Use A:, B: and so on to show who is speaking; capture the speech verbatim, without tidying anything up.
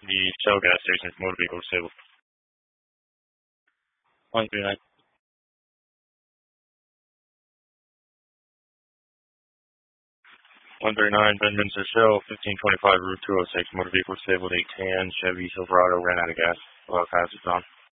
A: The Shell gas station, motor vehicle disabled. one three nine. one thirty-nine, Bedminster Shell, fifteen twenty-five, Route two oh six, motor vehicle disabled, eight ten, Chevy Silverado, ran out of gas. Oil hazards on.